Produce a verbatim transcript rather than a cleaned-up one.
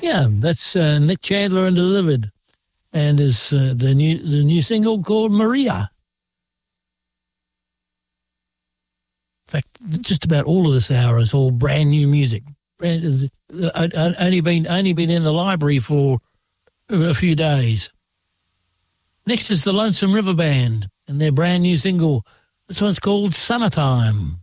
Yeah, that's uh, Nick Chandler and Delivered, and is uh, the new the new single called Maria. In fact, just about all of this hour is all brand new music. Brand, is, uh, only been only been in the library for a few days. Next is the Lonesome River Band and their brand new single. This one's called Summertime.